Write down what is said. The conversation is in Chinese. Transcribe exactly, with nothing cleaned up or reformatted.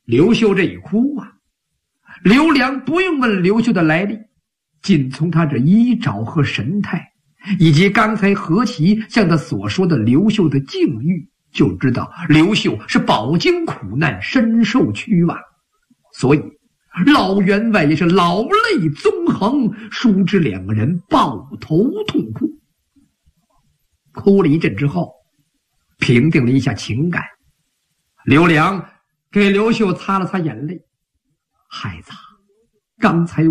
刘秀这一哭啊，刘良不用问刘秀的来历，仅从他这衣着和神态，以及刚才何其向他所说的刘秀的境遇，就知道刘秀是饱经苦难，深受屈枉。所以老员外也是老泪纵横，殊知两个人抱头痛哭。哭了一阵之后，平定了一下情感，刘良给刘秀擦了擦眼泪：“孩子，刚才